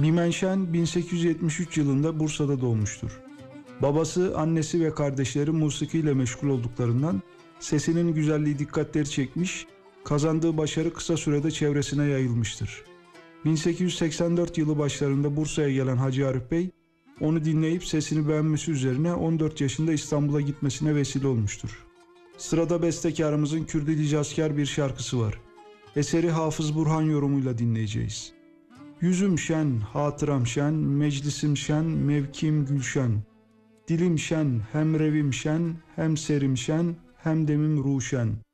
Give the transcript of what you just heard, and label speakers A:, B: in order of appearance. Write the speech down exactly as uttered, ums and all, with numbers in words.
A: Bimen Şen bin sekiz yüz yetmiş üç yılında Bursa'da doğmuştur. Babası, annesi ve kardeşleri musikiyle meşgul olduklarından sesinin güzelliği dikkatleri çekmiş, kazandığı başarı kısa sürede çevresine yayılmıştır. bin sekiz yüz seksen dört yılı başlarında Bursa'ya gelen Hacı Arif Bey, onu dinleyip sesini beğenmesi üzerine on dört yaşında İstanbul'a gitmesine vesile olmuştur. Sırada bestekarımızın Kürdü Hicazkar bir şarkısı var. Eseri Hafız Burhan yorumuyla dinleyeceğiz. Yüzüm şen, hatıram şen, meclisim şen, mevkim gülşen. Dilim şen, hem revim şen, hem serim şen, hem demim ruşen.